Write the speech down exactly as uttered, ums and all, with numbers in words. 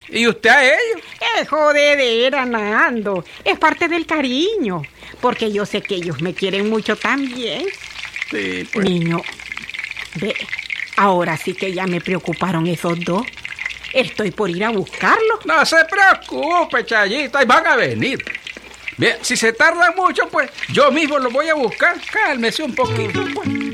¿Y usted a ellos? Es jodedera, Nando. Es parte del cariño. Porque yo sé que ellos me quieren mucho también. Sí, pues. Niño, ve, ahora sí que ya me preocuparon esos dos. Estoy por ir a buscarlos. No se preocupe, Chayito, ahí van a venir. Bien, si se tardan mucho, pues yo mismo los voy a buscar. Cálmese un poquito, pues.